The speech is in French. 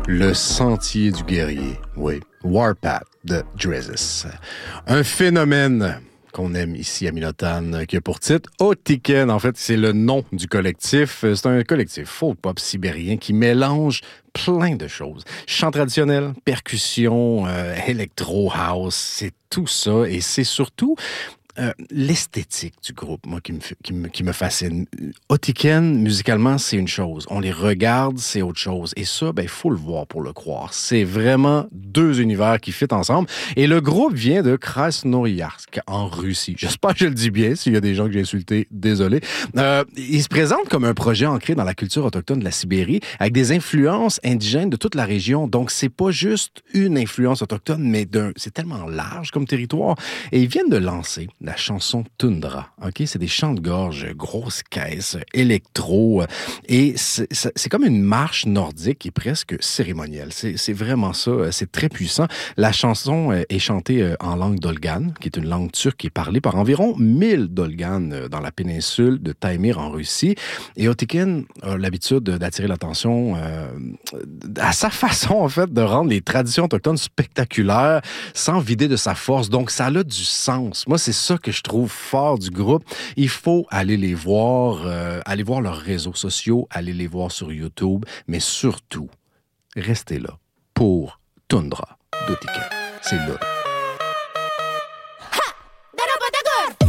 Le sentier du guerrier, oui, Warpath de Dresses. Un phénomène qu'on aime ici à Minotan, qui a pour titre Otiken. En fait, c'est le nom du collectif. C'est un collectif folk-pop sibérien qui mélange plein de choses. Chant traditionnel, percussion, électro-house, c'est tout ça. Et c'est surtout l'esthétique du groupe, moi, qui me fascine. Otiken, musicalement, c'est une chose. On les regarde, c'est autre chose. Et ça, ben, il faut le voir pour le croire. C'est vraiment deux univers qui fit ensemble. Et le groupe vient de Krasnoïarsk, en Russie. J'espère que je le dis bien. S'il y a des gens que j'ai insultés, désolé. Il se présente comme un projet ancré dans la culture autochtone de la Sibérie, avec des influences indigènes de toute la région. Donc, c'est pas juste une influence autochtone, mais c'est tellement large comme territoire. Et ils viennent de lancer la chanson Tundra. OK? C'est des chants de gorge, grosses caisses, électro. Et c'est comme une marche nordique qui est presque cérémonielle. C'est vraiment ça. C'est très puissant. La chanson est chantée en langue dolgane, qui est une langue turque qui est parlée par environ 1000 dolganes dans la péninsule de Taimyr en Russie. Et Otiken a l'habitude d'attirer l'attention à sa façon, en fait, de rendre les traditions autochtones spectaculaires sans vider de sa force. Donc, ça a du sens. Moi, c'est ça que je trouve fort du groupe. Il faut aller les voir, aller voir leurs réseaux sociaux, aller les voir sur YouTube, mais surtout, restez là pour Tundra d'Otiken. C'est là.